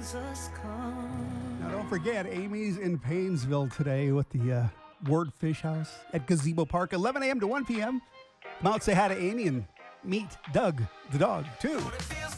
Now, don't forget, Amy's in Paynesville today with the Ward Fish House at Gazebo Park, 11 a.m. to 1 p.m. Come out, say hi to Amy, and meet Doug, the dog, too.